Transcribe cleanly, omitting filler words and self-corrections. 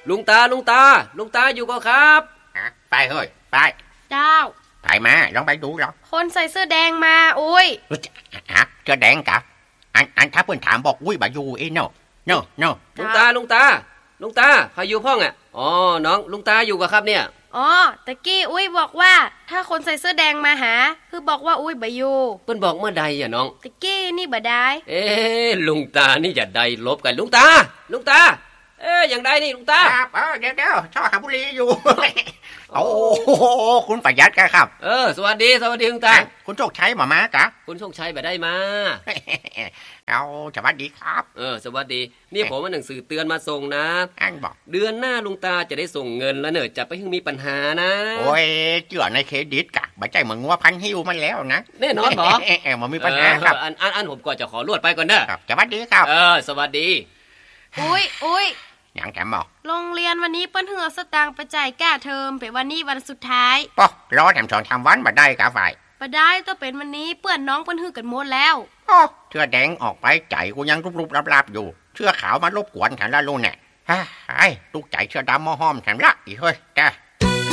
ลุงตาอยู่ก็ครับไปเฮ้ยไปเจ้าไปมาลองไปดูหรอคนใส่เสื้อแดงมาอุ้ยเสื้อแดงกะอันถ้าเพื่อนถามบอกอุ้ยบายูเอ้โนลุงตาใครอยู่พ่องอ่ะอ๋อน้องลุงตาอยู่ก็ครับเนี่ยอ๋อตะกี้อุ้ยบอกว่าถ้าคนใส่เสื้อแดงมาหาคือบอกว่าอุ้ยบ่อยู่เพิ่นบอกเมื่อใดอ่ะน้องตะกี้นี่บ่ได้ลุงตานี่อย่าได้ลบกันลุงตาอย่างใดนี่ลุงตาครับเดี๋ยวชอบหาบุหรี่อยู่โอ้คุณประหยัดกันครับสวัสดีลุงตาคุณโชคชัยมากะคุณโชคชัยบ่ได้มาเอาสวัสดีครับสวัสดีนี่ผมเอาหนังสือเตือนมาส่งนะอันบอกเดือนหน้าลุงตาจะได้ส่งเงินแล้วเนอะจะไปมีปัญหานะโอ้ยเจื่อในเครดิตกะบ่ใจเหมือนงัวพันหิวมันแล้วนะแน่นอนบ่มันมีปัญหาครับอันผมก็จะขอลวดไปก่อนเด้อสวัสดีครับสวัสดีอุ้ยอย่างแกบอกโรงเรียนวันนี้เปิ้นเหือสตางค์ไปจ่ายค่าเทอมไปวันนี้วันสุดท้ายป่ะรอแถมสอนทำวันบ่ได้กะฝ่ายบ่ได้ต้องเป็นวันนี้เปื้อนน้องเปิ้นหือกันหมดแล้วเสื้อแดงออกไปใจกูยังรูปๆลับๆอยู่เสื้อขาวมารบกวนฉันละลุงเนี่ยลูกใจเสื้อดำมาห้อมฉันละอีเฮ้ยแก